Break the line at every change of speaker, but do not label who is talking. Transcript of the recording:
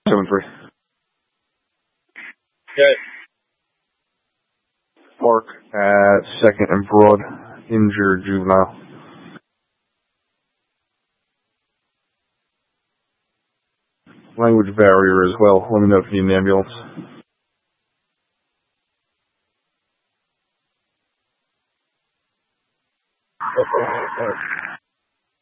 7-3.
Okay.
Park at 2nd and Broad, injured juvenile. Language barrier as well. Let me know if you need an ambulance.